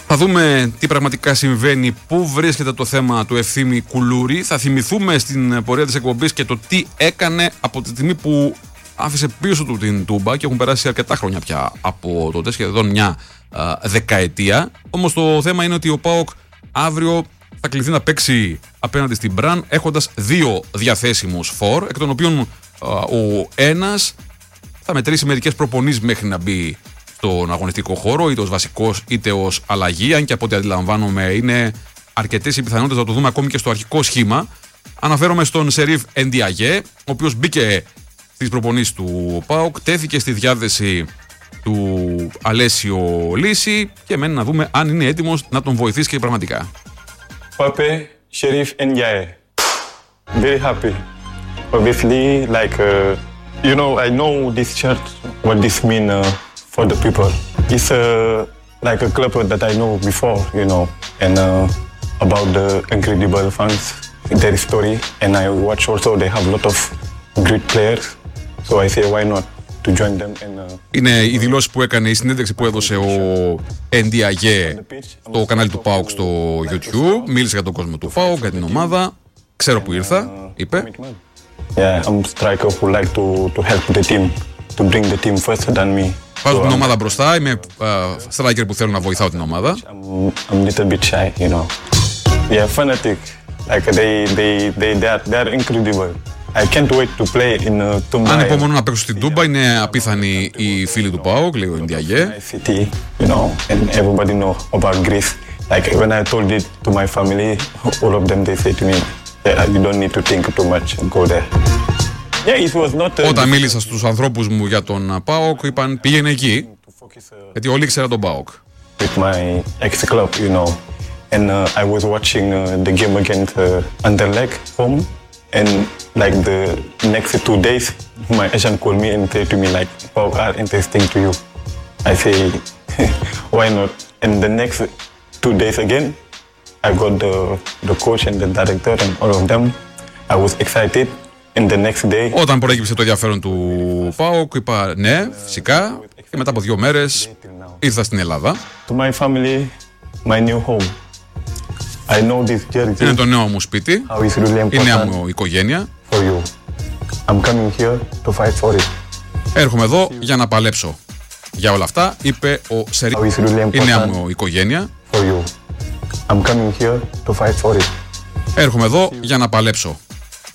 Θα δούμε τι πραγματικά συμβαίνει, πού βρίσκεται το θέμα του Ευθύμη Κουλούρη. Θα θυμηθούμε στην πορεία της εκπομπής και το τι έκανε από τη στιγμή που άφησε πίσω του την Τούμπα, και έχουν περάσει αρκετά χρόνια πια από τότε, σχεδόν μια δεκαετία. Όμως το θέμα είναι ότι ο ΠΑΟΚ αύριο θα κληθεί να παίξει απέναντι στην Μπραν, έχοντας δύο διαθέσιμους φορ, εκ των οποίων ο ένας θα μετρήσει μερικές προπονήσεις μέχρι να μπει στον αγωνιστικό χώρο, είτε ως βασικός είτε ως αλλαγή. Αν και από ό,τι αντιλαμβάνομαι είναι αρκετές οι πιθανότητες να το δούμε ακόμη και στο αρχικό σχήμα. Αναφέρομαι στον Σερίφ Εντιαγέ, ο οποίος μπήκε στις προπονήσεις του ΠΑΟΚ, τέθηκε στη διάθεση του Αλέσιο Λύση και μένει να δούμε αν είναι έτοιμος να τον βοηθήσει και πραγματικά. Pape, Sherif Ndiaye. Very happy. Obviously, like, I know this shirt, what this mean for the people. It's like a club that I know before, and about the incredible fans, their story. And I watch also they have a lot of great players. So I say, why not to join them? And, είναι η δηλώση που έκανε, η συνέντευξη που έδωσε ο Εντιαγέ στο κανάλι του ΠΑΟΚ στο YouTube. Μίλησε για τον κόσμο του ΠΑΟΚ, για την ομάδα. Ξέρω που ήρθα, είπε. Yeah, I'm a striker who like to help the team, to bring the team further than me. Βάζω την ομάδα μπροστά, είμαι striker που θέλω να βοηθάω την ομάδα. I'm a little bit shy, Yeah, fanatic. Like they are incredible. I can't wait to play in Tumba. Αν υπομονώ να παίξω στην Τούμπα, είναι απίθανοι οι φίλοι του ΠΑΟΚ, λέει ο Εντιαγέ. City, and everybody know about Greece. Like when I told it to my family, all of them they say to me, you don't need to think too much and go there. Yeah, it was not. Όταν μίλησα στους ανθρώπους μου για τον ΠΑΟΚ, είπαν πήγαινε εκεί, γιατί όλοι ήξεραν τον ΠΑΟΚ. With my ex-club, and I was watching the game against Anderlecht home, and like the next 2 days, my agent called me and said to me like, PAOK are interesting to you. I say, why not? And the next 2 days again, I got the coach and the director and all of them. I was excited. And the next day. Όταν προέκυψε το ενδιαφέρον του ΠΑΟΚ, είπα ναι, φυσικά. Και μετά από 2 μέρες ήρθα στην Ελλάδα. To my family, my new home. I know this jersey. Είναι το νέο μου σπίτι. Η νέα μου οικογένεια. For you. I'm coming here to fight for it. Έρχομαι εδώ για να παλέψω. Για όλα αυτά, είπε ο Σερίφ. Η νέα μου οικογένεια. For you. I'm coming here to fight for it. Έρχομαι εδώ για να παλέψω.